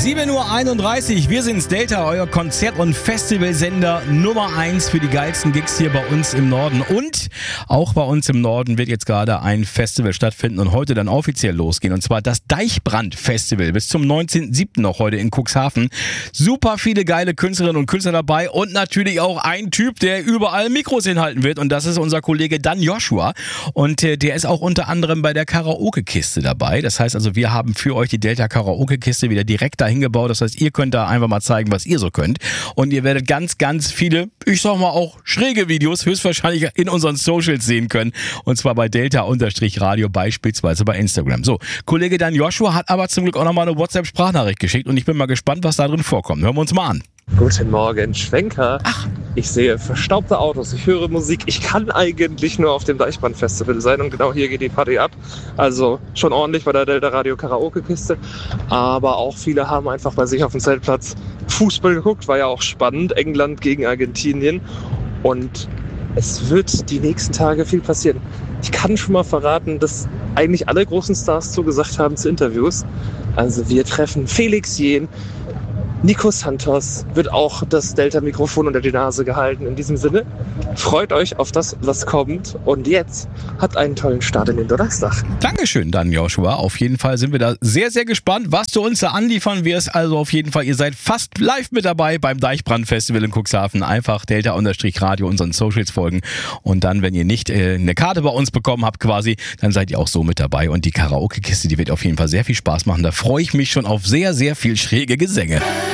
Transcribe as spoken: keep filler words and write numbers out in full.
sieben Uhr einunddreißig, wir sind's Delta, euer Konzert- und Festivalsender Nummer eins für die geilsten Gigs hier bei uns im Norden. Und auch bei uns im Norden wird jetzt gerade ein Festival stattfinden und heute dann offiziell losgehen. Und zwar das Deichbrand-Festival bis zum neunzehnten siebten noch heute in Cuxhaven. Super viele geile Künstlerinnen und Künstler dabei und natürlich auch ein Typ, der überall Mikros hinhalten wird. Und das ist unser Kollege Dan Joshua. Und äh, der ist auch unter anderem bei der Karaoke-Kiste dabei. Das heißt also, wir haben für euch die Delta Karaoke-Kiste wieder direkt dahin gebaut. Das heißt, ihr könnt da einfach mal zeigen, was ihr so könnt. Und ihr werdet ganz, ganz viele, ich sag mal auch schräge Videos höchstwahrscheinlich in unseren Socials sehen können. Und zwar bei Delta-Radio, beispielsweise bei Instagram. So, Kollege Dan Joshua hat aber zum Glück auch nochmal eine WhatsApp-Sprachnachricht geschickt und ich bin mal gespannt, was da drin vorkommt. Hören wir uns mal an. Guten Morgen, Schwenker. Ach. Ich sehe verstaubte Autos, ich höre Musik. Ich kann eigentlich nur auf dem Deichbrand-Festival sein und genau hier geht die Party ab. Also schon ordentlich bei der Delta Radio Karaoke-Kiste. Aber auch viele haben einfach bei sich auf dem Zeltplatz Fußball geguckt. War ja auch spannend. England gegen Argentinien. Und es wird die nächsten Tage viel passieren. Ich kann schon mal verraten, dass eigentlich alle großen Stars zugesagt haben zu Interviews. Also wir treffen Felix Jähn. Nico Santos wird auch das Delta-Mikrofon unter die Nase gehalten. In diesem Sinne, freut euch auf das, was kommt. Und jetzt habt einen tollen Start in den Donnerstag. Dankeschön, Dan Joshua. Auf jeden Fall sind wir da sehr, sehr gespannt, was du uns da anliefern wirst. Also auf jeden Fall, ihr seid fast live mit dabei beim Deichbrand-Festival in Cuxhaven. Einfach Delta-Radio unseren Socials folgen. Und dann, wenn ihr nicht äh, eine Karte bei uns bekommen habt quasi, dann seid ihr auch so mit dabei. Und die Karaoke-Kiste, die wird auf jeden Fall sehr viel Spaß machen. Da freue ich mich schon auf sehr, sehr viel schräge Gesänge.